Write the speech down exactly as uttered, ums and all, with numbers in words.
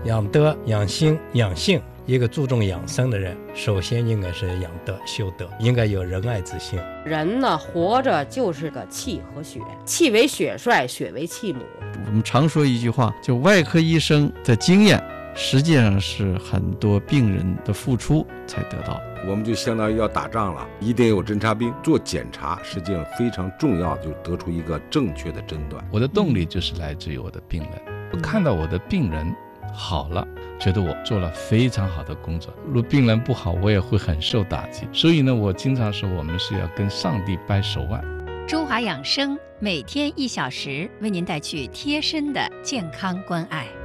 养德、养心、养性。一个注重养生的人，首先应该是养德修德，应该有仁爱之心。 人呢，活着就是个气和血，气为血帅，血为气母。 我们常说一句话，就外科医生的经验实际上是很多病人的付出才得到。 我们就相当于要打仗了，一定有侦察兵做检查，实际上非常重要，就得出一个正确的诊断。 我的动力就是来自于我的病人，我看到我的病人好了，觉得我做了非常好的工作。如果病人不好，我也会很受打击。所以呢，我经常说我们是要跟上帝掰手腕。 中华养生每天一小时，为您带去贴身的健康关爱。